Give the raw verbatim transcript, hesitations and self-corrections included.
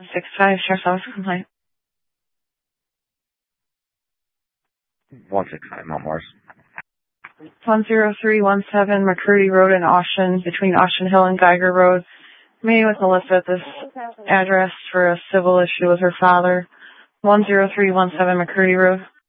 six five, Sheriff's Office complaint. one six five, Mount Morris. one zero three one seven McCurdy Road in Austin, between Austin Hill and Geiger Road. Meeting with Melissa at this address for a civil issue with her father. one zero three one seven McCurdy Road.